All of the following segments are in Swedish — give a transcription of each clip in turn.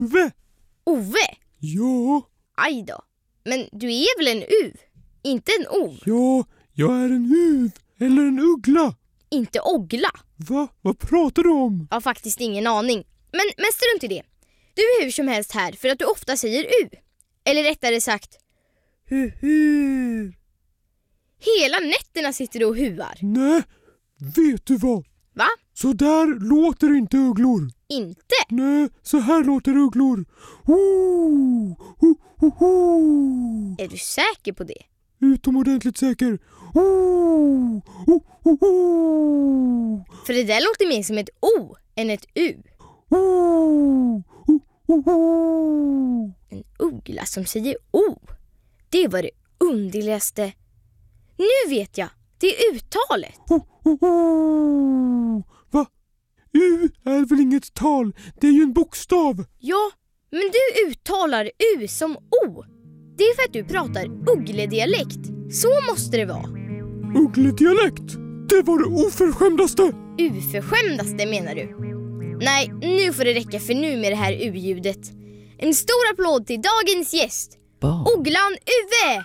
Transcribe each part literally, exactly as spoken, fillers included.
Ove. Ove? Ja. Aj då. Men du är väl en uv? Inte en ov? Ja, jag är en huv. Eller en uggla. Inte oggla. Va? Vad pratar du om? Jag har faktiskt ingen aning. Men, men strunt i det. Du är hur som helst här för att du ofta säger u. Eller rättare sagt hu hu. Hela nätterna sitter du och huar. Nej, vet du vad? Va? Så där låter inte ugglor. Inte? Nej, så här låter ugglor. Ho, ho, ho, ho. Är du säker på det? Utomordentligt säker. Ho, ho, ho, ho. För det där låter mer som ett o än ett u. Ho, ho, ho, ho. En uggla som säger o. Det var det underligaste. Nu vet jag. Det är uttalet. Ho, ho, ho. Va? U är väl inget tal? Det är ju en bokstav. Ja, men du uttalar u som o. Det är för att du pratar uggledialekt. Så måste det vara. Uggledialekt? Det var det oförskämdaste. Uförskämdaste menar du? Nej, nu får det räcka för nu med det här u-ljudet. En stor applåd till dagens gäst. Bah. Ugglan Uve!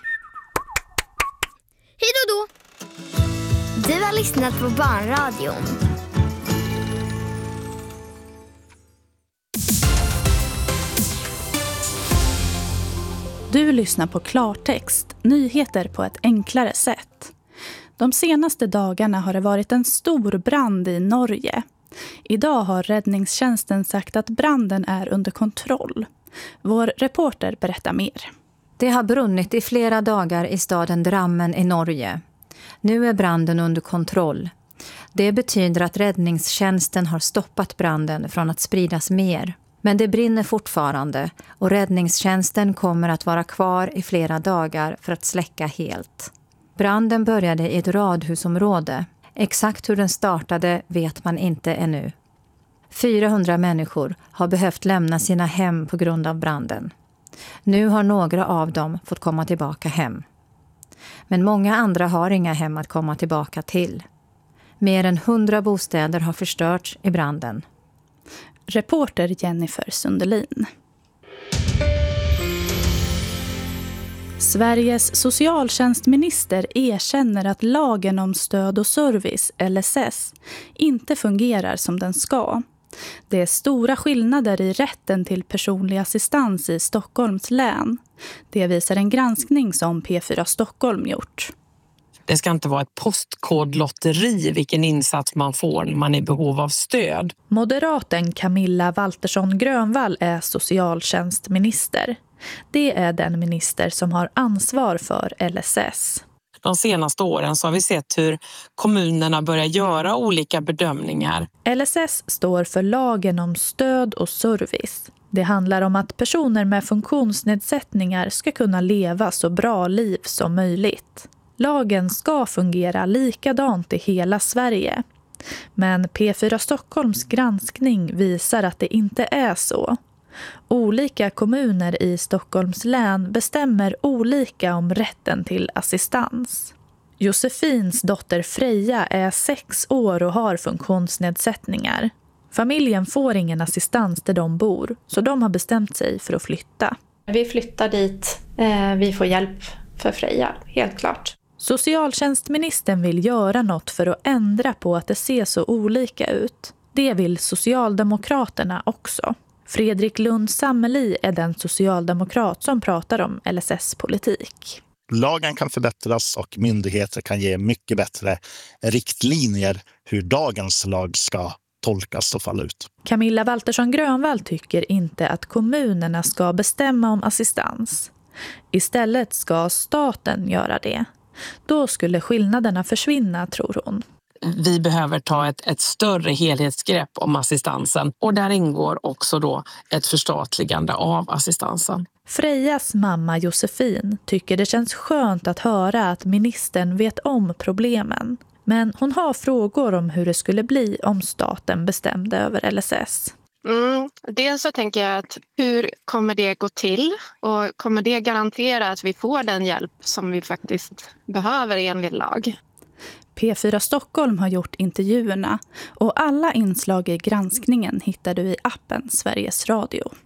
Hej då då! Du har lyssnat på Barnradion. Du lyssnar på Klartext, nyheter på ett enklare sätt. De senaste dagarna har det varit en stor brand i Norge. Idag har räddningstjänsten sagt att branden är under kontroll. Vår reporter berättar mer. Det har brunnit i flera dagar i staden Drammen i Norge. Nu är branden under kontroll. Det betyder att räddningstjänsten har stoppat branden från att spridas mer. Men det brinner fortfarande och räddningstjänsten kommer att vara kvar i flera dagar för att släcka helt. Branden började i ett radhusområde. Exakt hur den startade vet man inte ännu. fyrahundra människor har behövt lämna sina hem på grund av branden. Nu har några av dem fått komma tillbaka hem. Men många andra har inga hem att komma tillbaka till. Mer än hundra bostäder har förstörts i branden. Reporter Jennifer Sundelin. Sveriges socialtjänstminister erkänner att lagen om stöd och service, L S S, inte fungerar som den ska. Det är stora skillnader i rätten till personlig assistans i Stockholms län. Det visar en granskning som P fyra Stockholm gjort. Det ska inte vara ett postkodlotteri vilken insats man får när man är i behov av stöd. Moderaten Camilla Waltersson Grönvall är socialtjänstminister. Det är den minister som har ansvar för L S S. De senaste åren så har vi sett hur kommunerna börjar göra olika bedömningar. L S S står för lagen om stöd och service. Det handlar om att personer med funktionsnedsättningar ska kunna leva så bra liv som möjligt. Lagen ska fungera likadant i hela Sverige. Men P fyra Stockholms granskning visar att det inte är så. Olika kommuner i Stockholms län bestämmer olika om rätten till assistans. Josefins dotter Freja är sex år och har funktionsnedsättningar. Familjen får ingen assistans där de bor, så de har bestämt sig för att flytta. Vi flyttar dit, vi får hjälp för Freja, helt klart. Socialtjänstministern vill göra något för att ändra på att det ser så olika ut. Det vill Socialdemokraterna också. Fredrik Lund Sammeli är den socialdemokrat som pratar om L S S-politik. Lagen kan förbättras och myndigheter kan ge mycket bättre riktlinjer hur dagens lag ska tolkas och falla ut. Camilla Waltersson Grönvall tycker inte att kommunerna ska bestämma om assistans. Istället ska staten göra det. Då skulle skillnaderna försvinna, tror hon. Vi behöver ta ett, ett större helhetsgrepp om assistansen och där ingår också då ett förstatligande av assistansen. Frejas mamma Josefin tycker det känns skönt att höra att ministern vet om problemen. Men hon har frågor om hur det skulle bli om staten bestämde över L S S. Mm, dels så tänker jag att hur kommer det gå till och kommer det garantera att vi får den hjälp som vi faktiskt behöver enligt lag? P fyra Stockholm har gjort intervjuerna och alla inslag i granskningen hittar du i appen Sveriges Radio.